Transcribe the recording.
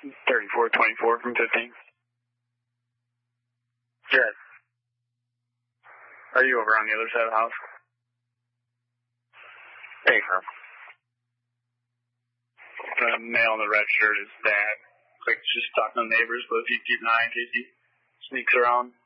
3424 from 15. Yes. Are you over on the other side of the house? Paper. The male in the red shirt is Dad. Looks like he's just talking to neighbors, but if you keep an eye in case he sneaks around.